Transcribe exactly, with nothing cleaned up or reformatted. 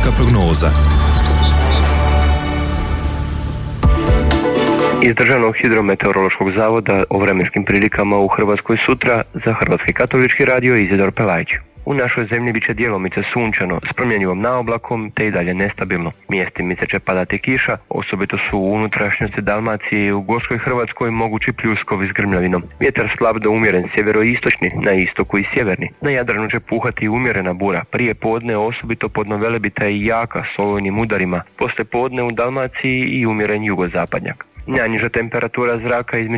vremenska prognoza. Iz Državnog hidrometeorološkog zavoda o vremenskim prilikama u Hrvatskoj sutra za Hrvatski katolički radio Izidor Pelajić. U našoj zemlji bit će djelomice sunčano s promjenjivom naoblakom te i dalje nestabilno. Mjestimice će padati kiša, osobito su u unutrašnjosti Dalmacije i u Gorskoj Hrvatskoj mogući pljuskovi s grmljavinom. Vjetar slab do umjeren sjeveroistočni, na istoku i sjeverni. Na Jadranu će puhati umjerena bura, prije podne osobito podno Velebita i jaka s olujnim udarima, poslije podne u Dalmaciji i umjeren jugozapadnjak. Najniža temperatura zraka između